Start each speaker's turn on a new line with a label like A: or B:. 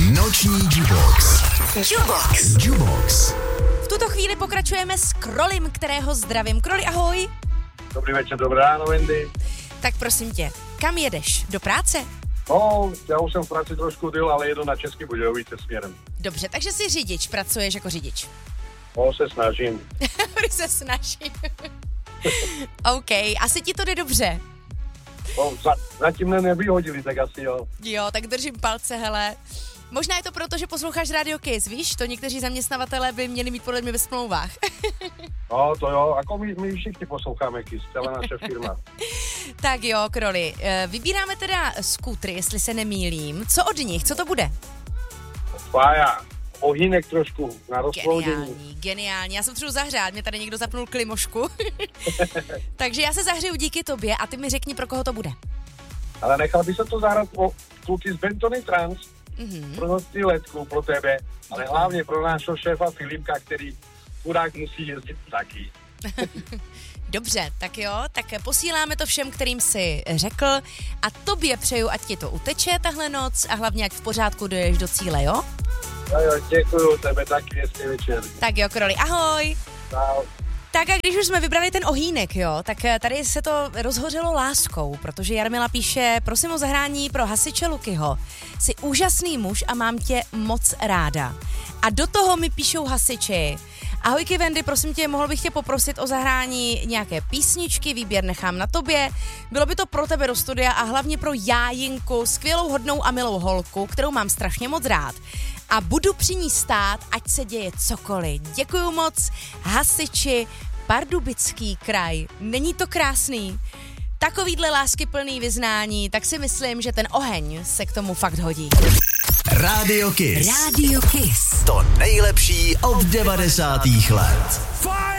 A: Noční Jubox. Jubox.
B: V tuto chvíli pokračujeme s Krolim, kterého zdravím. Kroli, ahoj.
C: Dobrý večer, dobré ráno, Wendy.
B: Tak prosím tě, kam jedeš? Do práce?
C: No, já už jsem v práci trošku díl, ale jedu na Český Budějovice směrem.
B: Dobře, takže jsi řidič, pracuješ jako řidič.
C: No, se snažím.
B: se snažím. OK, asi ti to jde dobře.
C: No, zatím nevyhodili, tak asi jo.
B: Jo, tak držím palce, hele. Možná je to proto, že posloucháš Radio Kiss, víš? To někteří zaměstnavatelé by měli mít podle mě ve smlouvách.
C: No, to jo, jako my všichni posloucháme Kiss, celá naše firma.
B: Tak jo, Kroli, vybíráme teda skútry, jestli se nemýlím. Co od nich, co to bude?
C: Fája, ohýnek trošku na rozploudění.
B: Geniální, já jsem třeba zahřát, mě tady někdo zapnul klimošku. Takže já se zahřeju díky tobě a ty mi řekni, pro koho to bude.
C: Ale nechal by se to zahrát o kluky z Bentony Trans, pro nosný letku, pro tebe, ale hlavně pro nášho šéfa Filipka, který chudák musí jezdit taky.
B: Dobře, tak jo, tak posíláme to všem, kterým si řekl a tobě přeju, ať ti to uteče tahle noc a hlavně ať v pořádku dojdeš do cíle, jo?
C: Jo, děkuju, tebe taky hezký večer.
B: Tak jo, Kroli, ahoj.
C: Čau.
B: Tak a když už jsme vybrali ten ohýnek, jo, tak tady se to rozhořelo láskou, protože Jarmila píše, prosím o zahrání pro hasiče Lukyho. Jsi úžasný muž a mám tě moc ráda. A do toho mi píšou hasiči. Ahojky Wendy, prosím tě, mohl bych tě poprosit o zahrání nějaké písničky, výběr nechám na tobě. Bylo by to pro tebe do studia a hlavně pro Jájinku, skvělou, hodnou a milou holku, kterou mám strašně moc rád. A budu při ní stát, ať se děje cokoliv. Děkuju moc, hasiči, Pardubický kraj. Není to krásný? Takovýhle láskyplný vyznání, tak si myslím, že ten oheň se k tomu fakt hodí.
A: Radio Kiss. To nejlepší od 90. let.